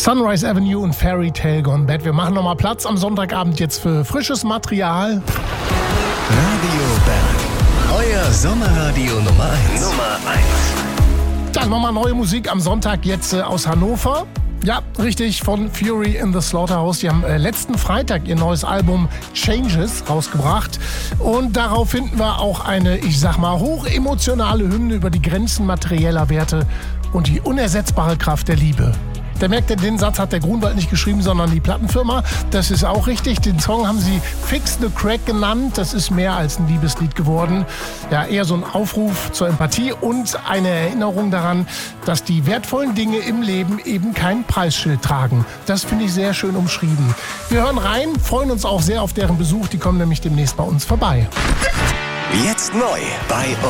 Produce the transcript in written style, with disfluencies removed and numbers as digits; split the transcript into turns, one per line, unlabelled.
Sunrise Avenue und Fairy Tale Gone Bad. Wir machen nochmal Platz am Sonntagabend jetzt für frisches Material.
Radio Berg, euer Sommerradio Nummer 1.
Dann nochmal neue Musik am Sonntag jetzt aus Hannover. Ja, richtig, von Fury in the Slaughterhouse. Die haben letzten Freitag ihr neues Album Changes rausgebracht. Und darauf finden wir auch eine, ich sag mal, hochemotionale Hymne über die Grenzen materieller Werte und die unersetzbare Kraft der Liebe. Der merkt, den Satz hat der Grunwald nicht geschrieben, sondern die Plattenfirma. Das ist auch richtig. Den Song haben sie Fix the Crack genannt. Das ist mehr als ein Liebeslied geworden. Ja, eher so ein Aufruf zur Empathie und eine Erinnerung daran, dass die wertvollen Dinge im Leben eben kein Preisschild tragen. Das finde ich sehr schön umschrieben. Wir hören rein, freuen uns auch sehr auf deren Besuch. Die kommen nämlich demnächst bei uns vorbei.
Jetzt neu bei